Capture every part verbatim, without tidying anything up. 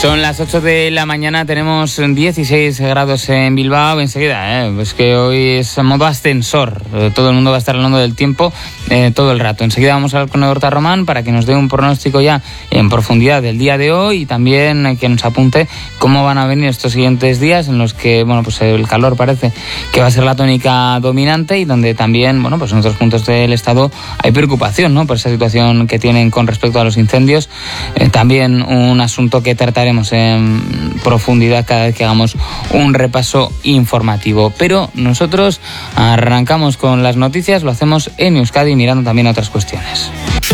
Son las ocho de la mañana, tenemos dieciséis grados en Bilbao. Enseguida, ¿eh? Es que hoy es modo ascensor. Todo el mundo va a estar hablando del tiempo eh, todo el rato. Enseguida vamos a hablar con Horta Román para que nos dé un pronóstico ya en profundidad del día de hoy y también eh, que nos apunte cómo van a venir estos siguientes días en los que, bueno, pues el calor parece que va a ser la tónica dominante y donde también, bueno, pues en otros puntos del estado hay preocupación, ¿no?, por esa situación que tienen con respecto a los incendios. Eh, también un asunto que trataremos en profundidad cada vez que hagamos un repaso informativo. Pero nosotros arrancamos con las noticias, lo hacemos en Euskadi mirando también a otras cuestiones.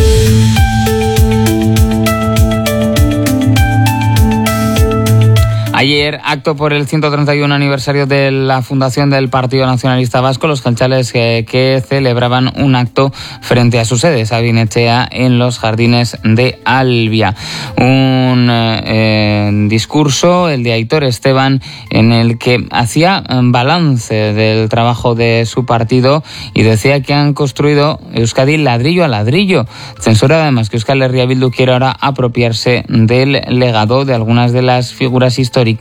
Ayer, acto por el ciento treinta y uno aniversario de la fundación del Partido Nacionalista Vasco, los jeltzales que, que celebraban un acto frente a su sede, Sabinetxea, en los jardines de Albia. Un eh, discurso, el de Aitor Esteban, en el que hacía balance del trabajo de su partido y decía que han construido Euskadi ladrillo a ladrillo. Censura además que Euskal Herria Bildu quiere ahora apropiarse del legado de algunas de las figuras históricas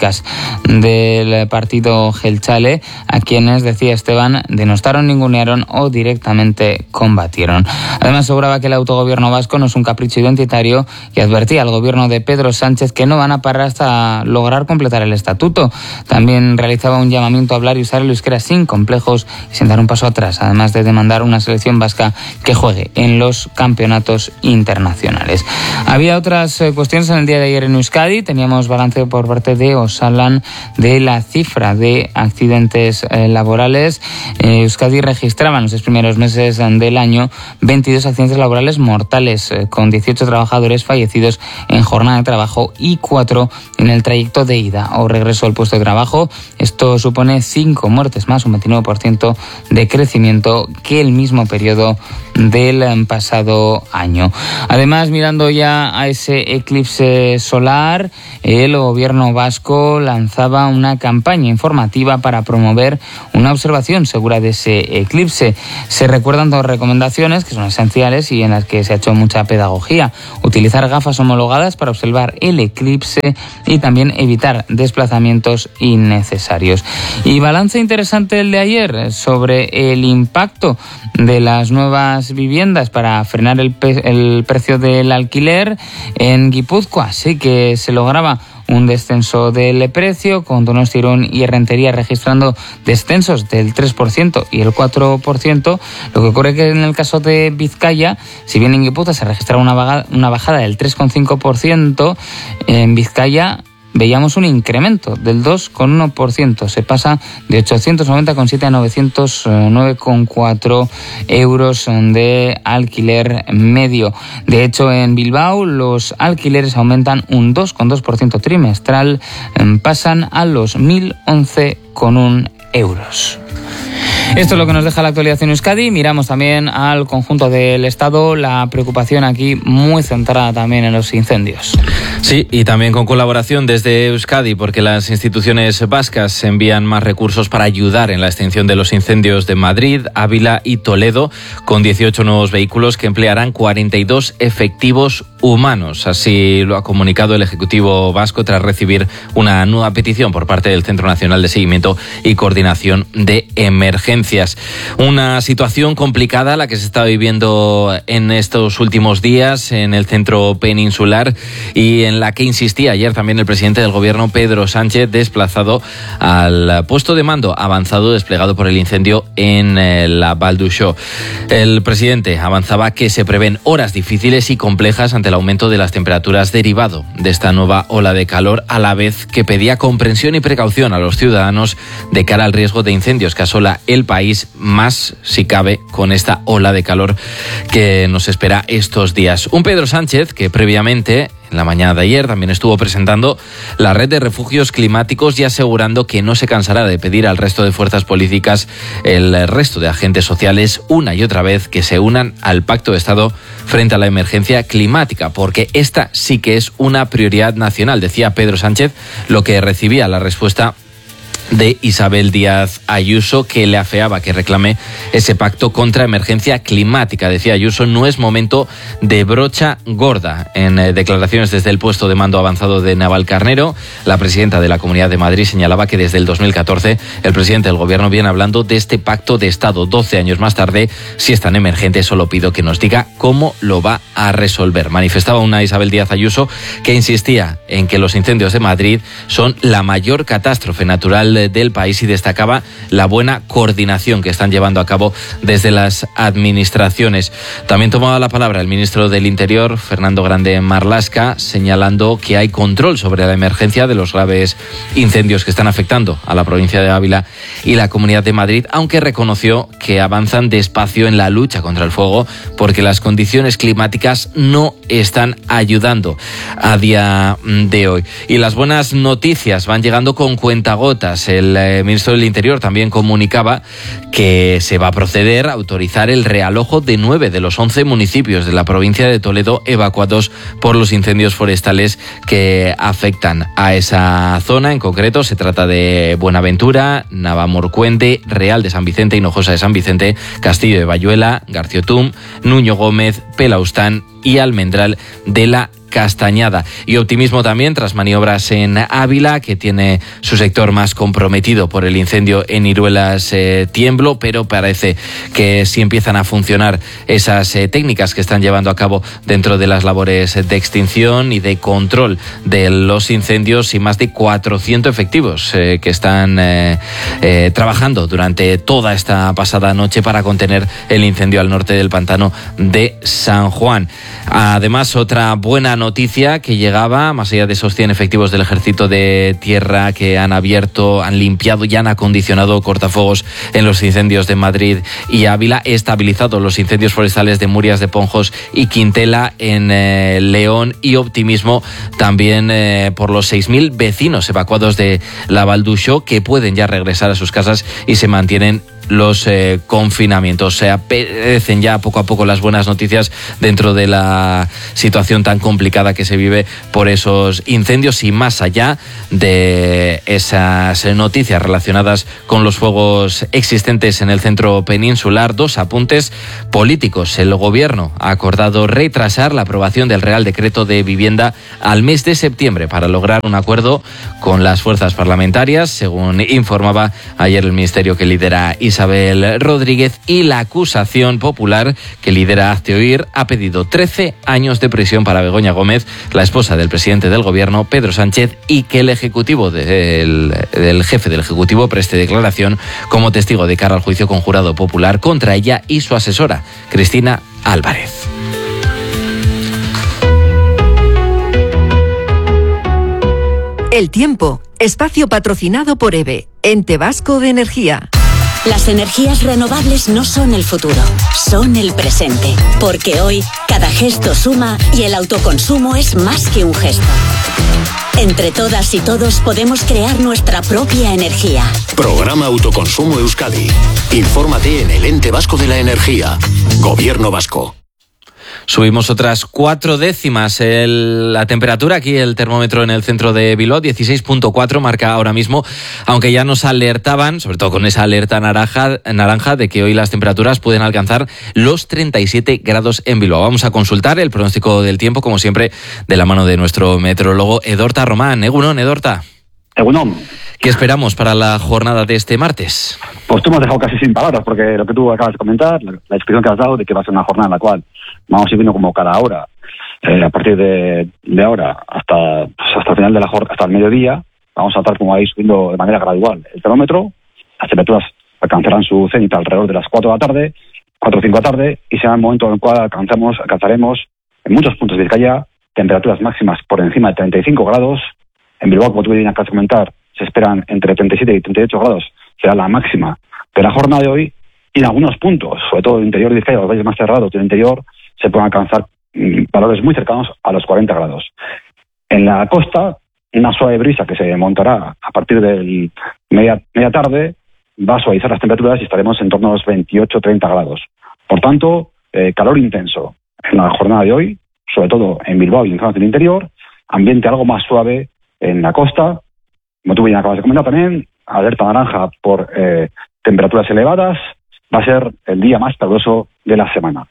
del partido jeltzale, a quienes, decía Esteban, denostaron, ningunearon o directamente combatieron. Además, aseguraba que el autogobierno vasco no es un capricho identitario y advertía al gobierno de Pedro Sánchez que no van a parar hasta lograr completar el estatuto. También realizaba un llamamiento a hablar y usar el euskera sin complejos y sin dar un paso atrás, además de demandar una selección vasca que juegue en los campeonatos internacionales. Había otras cuestiones en el día de ayer en Euskadi. Teníamos balance por parte de Osalan de la cifra de accidentes eh, laborales. Eh, Euskadi registraba en los seis primeros meses del año veintidós accidentes laborales mortales, eh, con dieciocho trabajadores fallecidos en jornada de trabajo y cuatro en el trayecto de ida o regreso al puesto de trabajo. Esto supone cinco muertes más, un veintinueve por ciento de crecimiento que el mismo periodo del pasado año. Además, mirando ya a ese eclipse solar, el gobierno vasco lanzaba una campaña informativa para promover una observación segura de ese eclipse. Se recuerdan dos recomendaciones que son esenciales y en las que se ha hecho mucha pedagogía: utilizar gafas homologadas para observar el eclipse y también evitar desplazamientos innecesarios. Y balance interesante el de ayer sobre el impacto de las nuevas viviendas para frenar el, pe- el precio del alquiler en Guipúzcoa. Sí que se lograba un descenso del precio, con Donosti, Irún y Errentería registrando descensos del tres por ciento y el cuatro por ciento. Lo que ocurre que en el caso de Vizcaya, si bien en Guipúzcoa se registra una, vaga, una bajada del tres coma cinco por ciento, en Vizcaya veíamos un incremento del dos coma uno por ciento. Se pasa de ochocientos noventa coma siete a novecientos nueve coma cuatro euros de alquiler medio. De hecho, en Bilbao los alquileres aumentan un dos coma dos por ciento trimestral, pasan a los mil once coma uno euros. Esto es lo que nos deja la actualidad en Euskadi. Miramos también al conjunto del Estado, la preocupación aquí muy centrada también en los incendios. Sí, y también con colaboración desde Euskadi, porque las instituciones vascas envían más recursos para ayudar en la extinción de los incendios de Madrid, Ávila y Toledo, con dieciocho nuevos vehículos que emplearán cuarenta y dos efectivos humanos. Así lo ha comunicado el Ejecutivo vasco tras recibir una nueva petición por parte del Centro Nacional de Seguimiento y Coordinación de Emergencias. Una situación complicada la que se está viviendo en estos últimos días en el centro peninsular y en la que insistía ayer también el presidente del gobierno, Pedro Sánchez, desplazado al puesto de mando avanzado desplegado por el incendio en la Val d'Uixó. El presidente avanzaba que se prevén horas difíciles y complejas ante el aumento de las temperaturas derivado de esta nueva ola de calor, a la vez que pedía comprensión y precaución a los ciudadanos de cara al riesgo de incendios que asola el país, más si cabe con esta ola de calor que nos espera estos días. Un Pedro Sánchez que previamente, en la mañana de ayer, también estuvo presentando la red de refugios climáticos y asegurando que no se cansará de pedir al resto de fuerzas políticas, el resto de agentes sociales, una y otra vez que se unan al Pacto de Estado frente a la emergencia climática, porque esta sí que es una prioridad nacional, decía Pedro Sánchez, lo que recibía la respuesta de Isabel Díaz Ayuso, que le afeaba que reclame ese pacto contra emergencia climática. Decía Ayuso, no es momento de brocha gorda. En eh, declaraciones desde el puesto de mando avanzado de Navalcarnero, la presidenta de la Comunidad de Madrid señalaba que desde el dos mil catorce el presidente del gobierno viene hablando de este pacto de Estado. doce años más tarde, si es tan emergente, solo pido que nos diga cómo lo va a resolver. Manifestaba una Isabel Díaz Ayuso que insistía en que los incendios de Madrid son la mayor catástrofe natural del país y destacaba la buena coordinación que están llevando a cabo desde las administraciones. También tomaba la palabra el ministro del Interior, Fernando Grande Marlaska, señalando que hay control sobre la emergencia de los graves incendios que están afectando a la provincia de Ávila y la Comunidad de Madrid, aunque reconoció que avanzan despacio en la lucha contra el fuego porque las condiciones climáticas no están ayudando a día de hoy. Y las buenas noticias van llegando con cuentagotas. El eh, ministro del Interior también comunicaba que se va a proceder a autorizar el realojo de nueve de los once municipios de la provincia de Toledo evacuados por los incendios forestales que afectan a esa zona. En concreto, se trata de Buenaventura, Navamorcuende, Real de San Vicente, Hinojosa de San Vicente, Castillo de Bayuela, Garciotum, Nuño Gómez, Pelaustán y Almendral de la Castañada. Y optimismo también tras maniobras en Ávila, que tiene su sector más comprometido por el incendio en Iruelas eh, Tiemblo, pero parece que sí empiezan a funcionar esas eh, técnicas que están llevando a cabo dentro de las labores de extinción y de control de los incendios, y más de cuatrocientos efectivos eh, que están eh, eh, trabajando durante toda esta pasada noche para contener el incendio al norte del pantano de San Juan. Además, otra buena noticia que llegaba, más allá de esos cien efectivos del Ejército de Tierra que han abierto, han limpiado y han acondicionado cortafuegos en los incendios de Madrid y Ávila, estabilizado los incendios forestales de Murias de Ponjos y Quintela en eh, León, y optimismo también eh, por los seis mil vecinos evacuados de la Valduxo que pueden ya regresar a sus casas y se mantienen los eh, confinamientos. Se aparecen ya poco a poco las buenas noticias dentro de la situación tan complicada que se vive por esos incendios, y más allá de esas noticias relacionadas con los fuegos existentes en el centro peninsular, dos apuntes políticos. El gobierno ha acordado retrasar la aprobación del Real Decreto de Vivienda al mes de septiembre para lograr un acuerdo con las fuerzas parlamentarias, según informaba ayer el ministerio que lidera Isabel Isabel Rodríguez, y la acusación popular que lidera Hazte Oír ha pedido trece años de prisión para Begoña Gómez, la esposa del presidente del gobierno, Pedro Sánchez, y que el ejecutivo del, del jefe del ejecutivo preste declaración como testigo de cara al juicio con jurado popular contra ella y su asesora, Cristina Álvarez. El tiempo, espacio patrocinado por EVE, Ente Vasco de Energía. Las energías renovables no son el futuro, son el presente. Porque hoy, cada gesto suma y el autoconsumo es más que un gesto. Entre todas y todos podemos crear nuestra propia energía. Programa Autoconsumo Euskadi. Infórmate en el Ente Vasco de la Energía. Gobierno Vasco. Subimos otras cuatro décimas el, la temperatura. Aquí el termómetro en el centro de Bilbao, dieciséis punto cuatro marca ahora mismo, aunque ya nos alertaban, sobre todo con esa alerta naranja, naranja, de que hoy las temperaturas pueden alcanzar los treinta y siete grados en Bilbao. Vamos a consultar el pronóstico del tiempo, como siempre, de la mano de nuestro meteorólogo Edorta Román. Egunon, Edorta. Egunon. ¿Qué esperamos para la jornada de este martes? Pues tú me has dejado casi sin palabras, porque lo que tú acabas de comentar, la, la descripción que has dado de que va a ser una jornada en la cual vamos a ir viendo como cada hora, eh, a partir de, de ahora hasta, pues hasta el final de la jornada, hasta el mediodía, vamos a estar como ahí subiendo de manera gradual el termómetro. Las temperaturas alcanzarán su cenit alrededor de las cuatro de la tarde, cuatro o cinco de la tarde, y será el momento en el cual alcanzamos, alcanzaremos en muchos puntos de Vizcaya temperaturas máximas por encima de treinta y cinco grados. En Bilbao, como tú bien acabas de comentar, se esperan entre treinta y siete y treinta y ocho grados, será la máxima de la jornada de hoy, y en algunos puntos, sobre todo el interior de Vizcaya, los valles más cerrados del interior, se pueden alcanzar mmm, valores muy cercanos a los cuarenta grados. En la costa, una suave brisa que se montará a partir de media, media tarde va a suavizar las temperaturas y estaremos en torno a los veintiocho a treinta grados. Por tanto, eh, calor intenso en la jornada de hoy, sobre todo en Bilbao y en zonas del interior, ambiente algo más suave en la costa. Como tú bien acabas de comentar también, alerta naranja por eh, temperaturas elevadas. Va a ser el día más caluroso de la semana.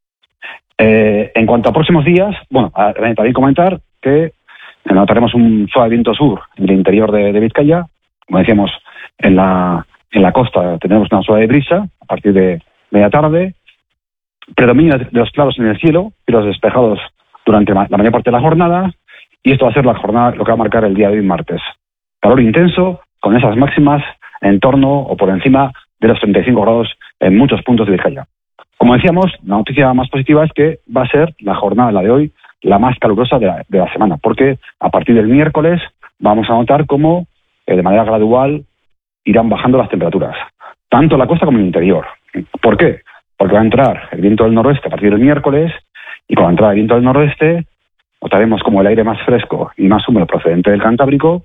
Eh, en cuanto a próximos días, bueno, a, también comentar que notaremos un suave viento sur en el interior de, de Vizcaya. Como decíamos, en la, en la costa tenemos una suave brisa a partir de media tarde. Predominio de los claros en el cielo y los despejados durante la mayor parte de la jornada. Y esto va a ser la jornada, lo que va a marcar el día de hoy, martes. Calor intenso, con esas máximas en torno o por encima de los treinta y cinco grados en muchos puntos de Vizcaya. Como decíamos, la noticia más positiva es que va a ser la jornada, la de hoy, la más calurosa de la, de la semana, porque a partir del miércoles vamos a notar cómo eh, de manera gradual irán bajando las temperaturas, tanto en la costa como en el interior. ¿Por qué? Porque va a entrar el viento del noroeste a partir del miércoles, y con la entrada del viento del noroeste notaremos como el aire más fresco y más húmedo procedente del Cantábrico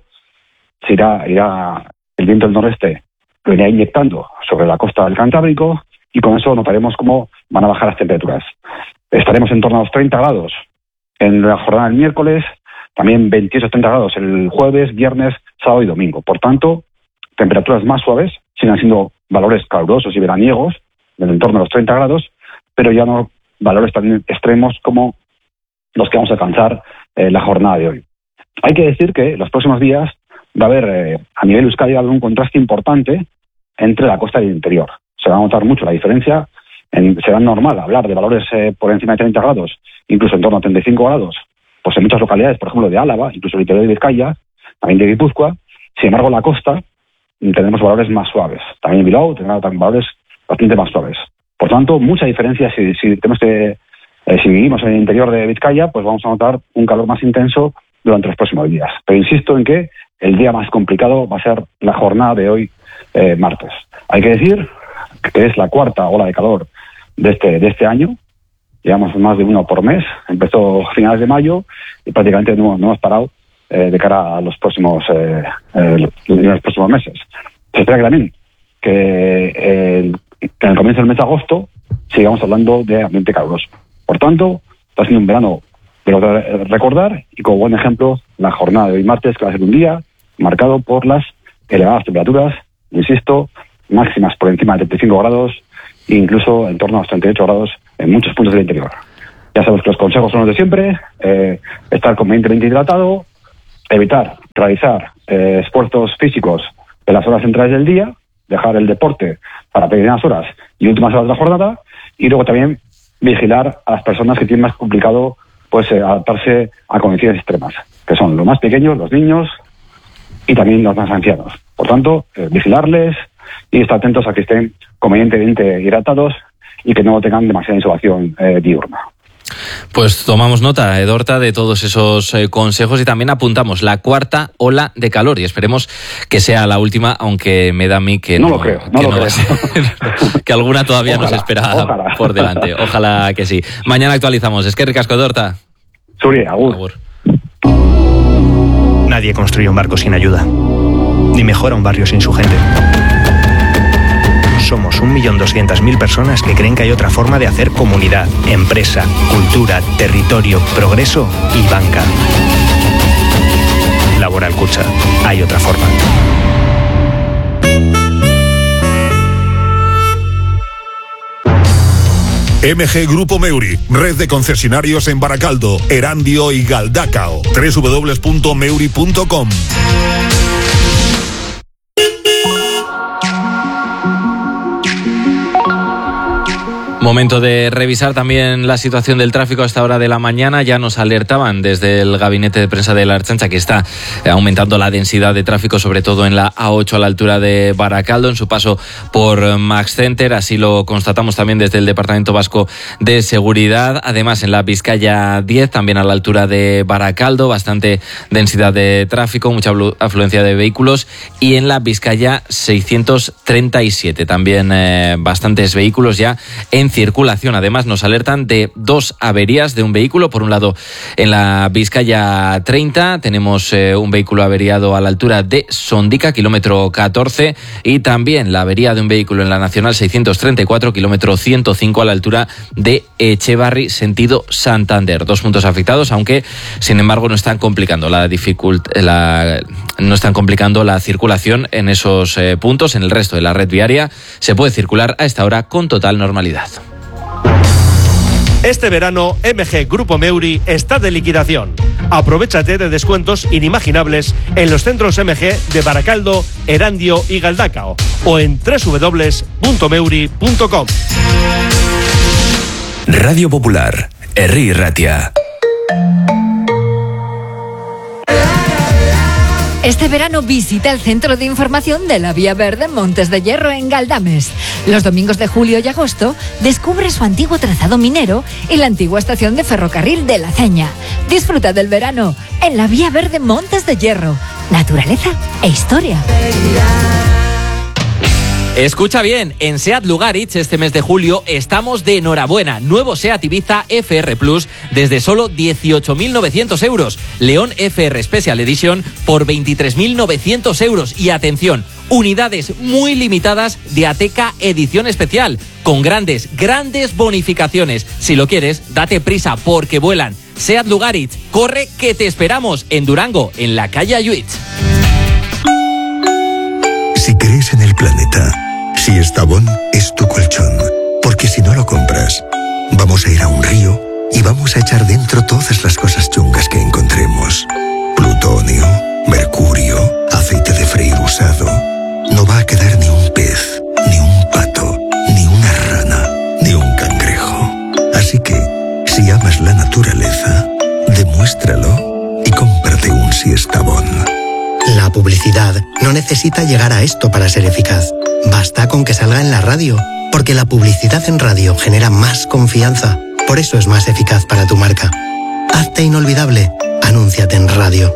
se irá, irá el viento del noroeste lo irá inyectando sobre la costa del Cantábrico, y con eso notaremos cómo van a bajar las temperaturas. Estaremos en torno a los treinta grados en la jornada del miércoles, también veintiocho a treinta grados el jueves, viernes, sábado y domingo. Por tanto, temperaturas más suaves, siguen siendo valores calurosos y veraniegos, del entorno de los treinta grados, pero ya no valores tan extremos como los que vamos a alcanzar eh, la jornada de hoy. Hay que decir que los próximos días va a haber, eh, a nivel Euskadi, un contraste importante entre la costa y el interior. Se va a notar mucho la diferencia. En, será normal hablar de valores eh, por encima de treinta grados, incluso en torno a treinta y cinco grados, pues en muchas localidades, por ejemplo, de Álava, incluso el interior de Vizcaya, también de Guipúzcoa. Sin embargo, la costa tenemos valores más suaves. También en Bilbao tendrá también valores bastante más suaves. Por tanto, mucha diferencia. Si, si tenemos que, eh, si vivimos en el interior de Vizcaya, pues vamos a notar un calor más intenso durante los próximos días. Pero insisto en que el día más complicado va a ser la jornada de hoy, eh, martes. Hay que decir que es la cuarta ola de calor de este, de este año. Llevamos más de uno por mes. Empezó a finales de mayo y prácticamente no, no hemos parado eh, de cara a los próximos, eh, eh, los próximos meses. Se espera que también que, eh, que en el comienzo del mes de agosto sigamos hablando de ambiente caluroso. Por tanto, está siendo un verano de recordar, y como buen ejemplo, la jornada de hoy martes, que va a ser un día marcado por las elevadas temperaturas, insisto, máximas por encima de treinta y cinco grados e incluso en torno a los treinta y ocho grados en muchos puntos del interior. Ya sabemos que los consejos son los de siempre: eh, estar convenientemente hidratado, evitar realizar eh, esfuerzos físicos en las horas centrales del día, dejar el deporte para pequeñas horas y últimas horas de la jornada, y luego también vigilar a las personas que tienen más complicado pues eh, adaptarse a condiciones extremas, que son los más pequeños, los niños y también los más ancianos. Por tanto, eh, vigilarles y estar atentos a que estén convenientemente hidratados y que no tengan demasiada insolación eh, diurna. Pues tomamos nota, Edorta, de todos esos eh, consejos, y también apuntamos la cuarta ola de calor, y esperemos que sea la última, aunque me da a mí que no, no, lo creo, no que, lo no creo. Va a ser, que alguna todavía ojalá, nos espera ojalá. por delante. Ojalá que sí. Mañana actualizamos. Es que ricasco, Edorta. Suri, agur. agur. Nadie construye un barco sin ayuda, ni mejora un barrio sin su gente. Somos un millón doscientas mil personas que creen que hay otra forma de hacer comunidad, empresa, cultura, territorio, progreso y banca. Laboral Kutxa. Hay otra forma. M G Grupo Meuri, red de concesionarios en Baracaldo, Erandio y Galdacao. doble u doble u doble u punto meuri punto com. Momento de revisar también la situación del tráfico a esta hora de la mañana. Ya nos alertaban desde el gabinete de prensa de la Ertzaintza que está aumentando la densidad de tráfico, sobre todo en la A ocho a la altura de Baracaldo, en su paso por Max Center. Así lo constatamos también desde el Departamento Vasco de Seguridad. Además, en la Vizcaya diez, también a la altura de Baracaldo, bastante densidad de tráfico, mucha afluencia de vehículos. Y en la Vizcaya seiscientos treinta y siete, también eh, bastantes vehículos ya en circulación. Además, nos alertan de dos averías de un vehículo. Por un lado, en la Vizcaya treinta tenemos eh, un vehículo averiado a la altura de Sondica, kilómetro catorce, y también la avería de un vehículo en la Nacional seiscientos treinta y cuatro, kilómetro ciento cinco, a la altura de Echevarri, sentido Santander. Dos puntos afectados, aunque sin embargo no están complicando la dificult- la, no están complicando la circulación en esos eh, puntos. En el resto de la red viaria se puede circular a esta hora con total normalidad. Este verano, M G Grupo Meuri está de liquidación. Aprovéchate de descuentos inimaginables en los centros M G de Baracaldo, Erandio y Galdacao o en doble u doble u doble u punto meuri punto com. Radio Popular, Herri Ratia. Este verano visita el Centro de Información de la Vía Verde Montes de Hierro en Galdames. Los domingos de julio y agosto descubre su antiguo trazado minero y la antigua estación de ferrocarril de La Ceña. Disfruta del verano en la Vía Verde Montes de Hierro. Naturaleza e historia. Escucha bien, en SEAT Lugaritz este mes de julio estamos de enhorabuena. Nuevo SEAT Ibiza F R Plus desde solo dieciocho mil novecientos euros. León F R Special Edition por veintitrés mil novecientos euros. Y atención, unidades muy limitadas de Ateca Edición Especial, con grandes, grandes bonificaciones. Si lo quieres, date prisa porque vuelan. SEAT Lugaritz, corre que te esperamos en Durango, en la calle Ayuitz. Si crees en el planeta, Siestabón es tu colchón, porque si no lo compras, vamos a ir a un río y vamos a echar dentro todas las cosas chungas que encontremos. Plutonio, mercurio, aceite de freír usado. No va a quedar ni un pez, ni un pato, ni una rana, ni un cangrejo. Así que, si amas la naturaleza, demuéstralo y cómprate un Siestabón. La publicidad no necesita llegar a esto para ser eficaz. Basta con que salga en la radio, porque la publicidad en radio genera más confianza. Por eso es más eficaz para tu marca. Hazte inolvidable. Anúnciate en radio.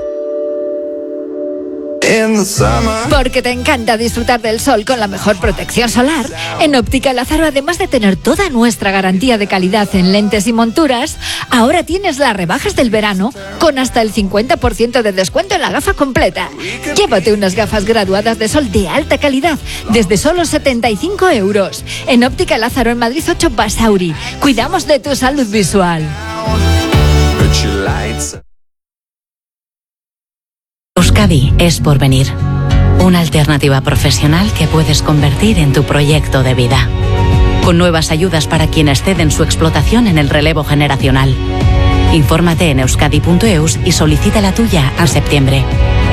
Porque te encanta disfrutar del sol con la mejor protección solar, en Óptica Lázaro, además de tener toda nuestra garantía de calidad en lentes y monturas, ahora tienes las rebajas del verano con hasta el cincuenta por ciento de descuento en la gafa completa. Llévate unas gafas graduadas de sol de alta calidad desde solo setenta y cinco euros. En Óptica Lázaro, en Madrid ocho Basauri. Cuidamos de tu salud visual. Euskadi es Porvenir, una alternativa profesional que puedes convertir en tu proyecto de vida, con nuevas ayudas para quienes ceden su explotación en el relevo generacional. Infórmate en euskadi punto eus y solicita la tuya a septiembre.